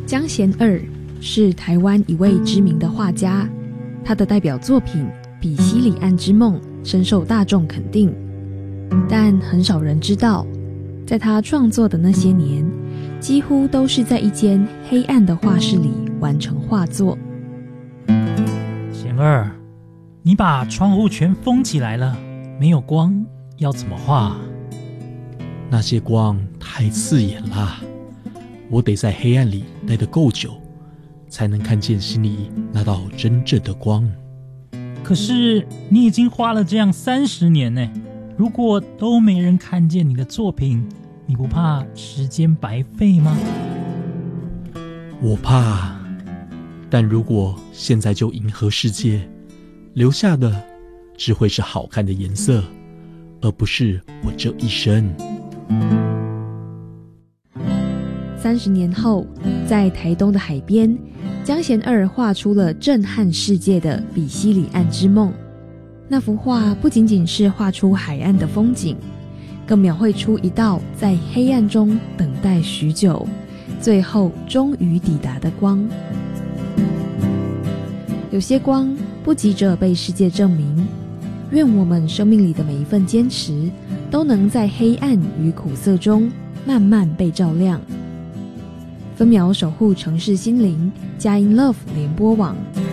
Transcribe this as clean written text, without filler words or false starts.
江贤二是台湾一位知名的画家，他的代表作品《比西里岸之梦》深受大众肯定，但很少人知道，在他创作的那些年，几乎都是在一间黑暗的画室里完成画作。 贤二，你把窗户全封起来了，没有光，要怎么画？ 那些光太刺眼啦，我得在黑暗里待得够久，才能看见心里那道真正的光。 可是你已经画了这样30年呢，如果都没人看见你的作品，你不怕时间白费吗？ 我怕，但如果现在就迎合世界，留下的只会是好看的颜色，而不是我这一生。 30年后，在台东的海边，江贤二画出了震撼世界的《比西里岸之梦》。那幅画不仅仅是画出海岸的风景，更描绘出一道在黑暗中等待许久，最后终于抵达的光。有些光不急着被世界证明，愿我们生命里的每一份坚持，都能在黑暗与苦涩中慢慢被照亮。分秒守护城市心灵，佳音 Love 联播网。